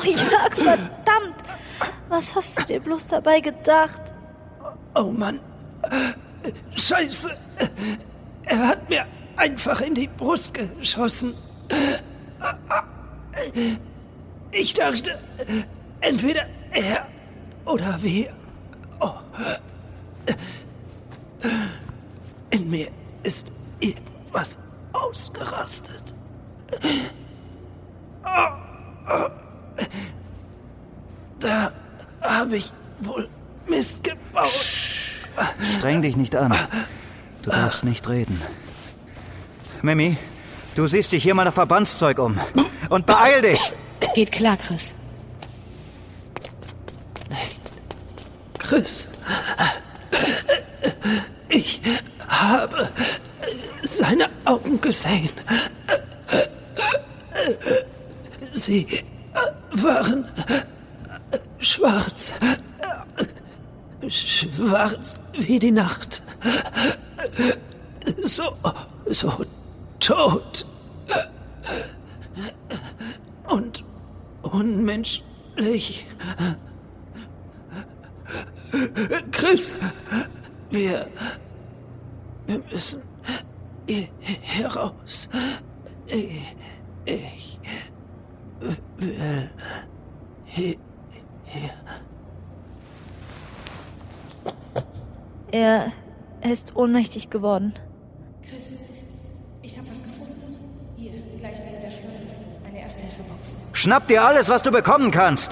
Jörg, verdammt! Was hast du dir bloß dabei gedacht? Oh Mann. Scheiße. Er hat mir einfach in die Brust geschossen. Ich dachte, entweder er oder wir. Oh. In mir ist irgendwas ausgerastet. Da habe ich wohl Mist gebaut. Streng dich nicht an. Du darfst nicht reden. Mimi, du siehst dich hier mal nach Verbandszeug um. Und beeil dich! Geht klar, Chris. Chris, ich habe seine Augen gesehen. Sie waren schwarz. Schwarz wie die Nacht. So tot. Und unmenschlich. Chris, wir müssen hier raus. Ich will hier. Er ist ohnmächtig geworden. Chris, ich habe was gefunden. Hier, gleich neben der Schleuse. Eine Erste-Hilfe-Box. Schnapp dir alles, was du bekommen kannst!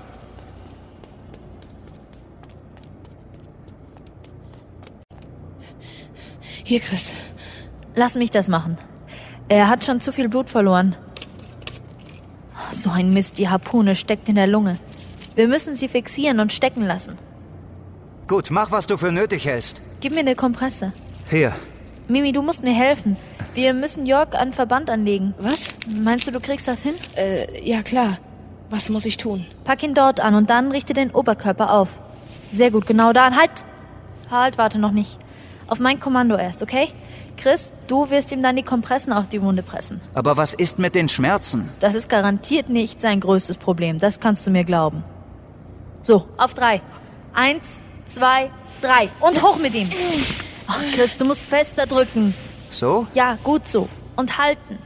Hier, Chris. Lass mich das machen. Er hat schon zu viel Blut verloren. So ein Mist, die Harpune steckt in der Lunge. Wir müssen sie fixieren und stecken lassen. Gut, mach, was du für nötig hältst. Gib mir eine Kompresse. Hier. Mimi, du musst mir helfen. Wir müssen Jörg an Verband anlegen. Was? Meinst du kriegst das hin? Ja klar. Was muss ich tun? Pack ihn dort an und dann richte den Oberkörper auf. Sehr gut, genau da. Halt, warte noch nicht. Auf mein Kommando erst, okay? Chris, du wirst ihm dann die Kompressen auf die Wunde pressen. Aber was ist mit den Schmerzen? Das ist garantiert nicht sein größtes Problem. Das kannst du mir glauben. So, auf 3. 1, 2, 3. Und hoch mit ihm. Oh, Chris, du musst fester drücken. So? Ja, gut so. Und halten.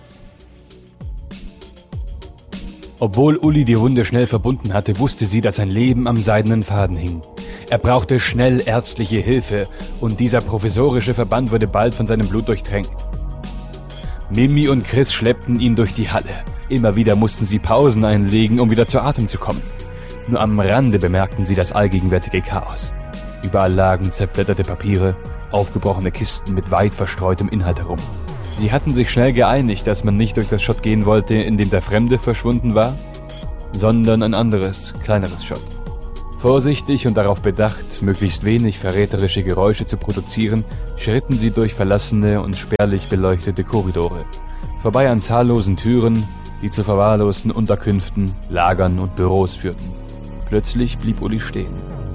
Obwohl Uli die Wunde schnell verbunden hatte, wusste sie, dass sein Leben am seidenen Faden hing. Er brauchte schnell ärztliche Hilfe und dieser provisorische Verband wurde bald von seinem Blut durchtränkt. Mimi und Chris schleppten ihn durch die Halle. Immer wieder mussten sie Pausen einlegen, um wieder zu Atem zu kommen. Nur am Rande bemerkten sie das allgegenwärtige Chaos. Überall lagen zerfledderte Papiere, aufgebrochene Kisten mit weit verstreutem Inhalt herum. Sie hatten sich schnell geeinigt, dass man nicht durch das Schott gehen wollte, in dem der Fremde verschwunden war, sondern ein anderes, kleineres Schott. Vorsichtig und darauf bedacht, möglichst wenig verräterische Geräusche zu produzieren, schritten sie durch verlassene und spärlich beleuchtete Korridore, vorbei an zahllosen Türen, die zu verwahrlosten Unterkünften, Lagern und Büros führten. Plötzlich blieb Uli stehen.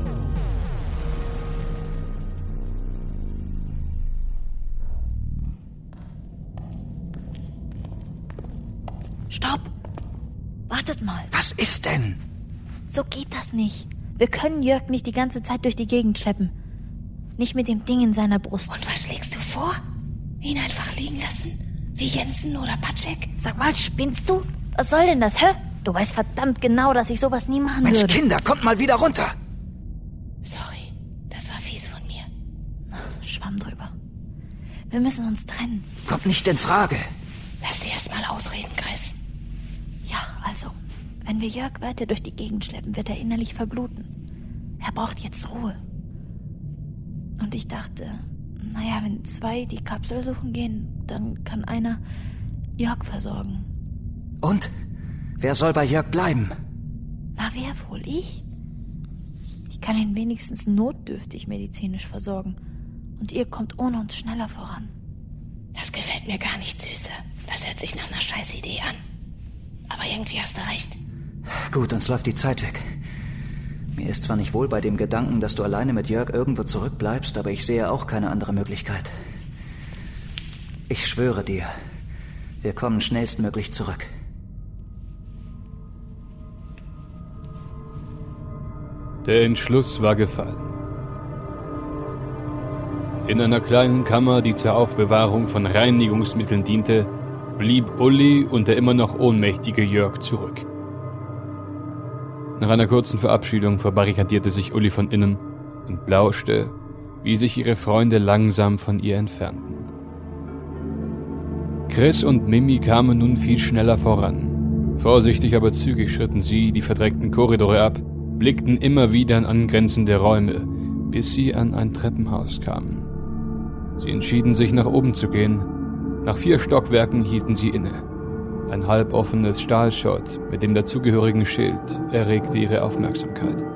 Stopp! Wartet mal. Was ist denn? So geht das nicht. Wir können Jörg nicht die ganze Zeit durch die Gegend schleppen. Nicht mit dem Ding in seiner Brust. Und was schlägst du vor? Ihn einfach liegen lassen? Wie Jensen oder Patschek? Sag mal, spinnst du? Was soll denn das, hä? Du weißt verdammt genau, dass ich sowas nie machen Mensch, würde. Kinder, kommt mal wieder runter! Sorry, das war fies von mir. Schwamm drüber. Wir müssen uns trennen. Kommt nicht in Frage. Lass sie erst mal ausreden, Chris. Ja, also, wenn wir Jörg weiter durch die Gegend schleppen, wird er innerlich verbluten. Er braucht jetzt Ruhe. Und ich dachte, naja, wenn 2 die Kapsel suchen gehen, dann kann einer Jörg versorgen. Und? Wer soll bei Jörg bleiben? Na, wer wohl? Ich? Ich kann ihn wenigstens notdürftig medizinisch versorgen. Und ihr kommt ohne uns schneller voran. Das gefällt mir gar nicht, Süße. Das hört sich nach einer Scheißidee an. Aber irgendwie hast du recht. Gut, uns läuft die Zeit weg. Mir ist zwar nicht wohl bei dem Gedanken, dass du alleine mit Jörg irgendwo zurückbleibst, aber ich sehe auch keine andere Möglichkeit. Ich schwöre dir, wir kommen schnellstmöglich zurück. Der Entschluss war gefallen. In einer kleinen Kammer, die zur Aufbewahrung von Reinigungsmitteln diente, blieb Uli und der immer noch ohnmächtige Jörg zurück. Nach einer kurzen Verabschiedung verbarrikadierte sich Uli von innen und lauschte, wie sich ihre Freunde langsam von ihr entfernten. Chris und Mimi kamen nun viel schneller voran. Vorsichtig aber zügig schritten sie die verdreckten Korridore ab, blickten immer wieder in angrenzende Räume, bis sie an ein Treppenhaus kamen. Sie entschieden sich, nach oben zu gehen. Nach 4 Stockwerken hielten sie inne. Ein halboffenes Stahlschott mit dem dazugehörigen Schild erregte ihre Aufmerksamkeit.